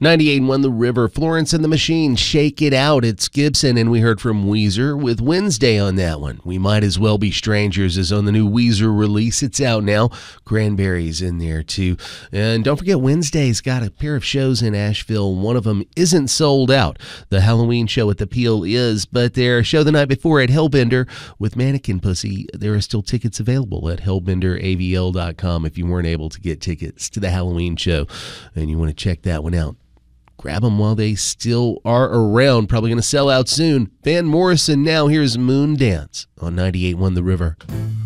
98.1 The River, Florence and the Machine, Shake It Out. It's Gibson, and we heard from Weezer with Wednesday on that one. We Might As Well Be Strangers is on the new Weezer release. It's out now. Cranberries in there, too. And don't forget, Wednesday's got a pair of shows in Asheville. One of them isn't sold out. The Halloween show at the Peel is, but their show the night before at Hellbender with Mannequin Pussy, there are still tickets available at hellbenderavl.com if you weren't able to get tickets to the Halloween show and you want to check that one out. Grab them while they still are around. Probably going to sell out soon. Van Morrison now. Here's Moon Dance on 98.1 The River.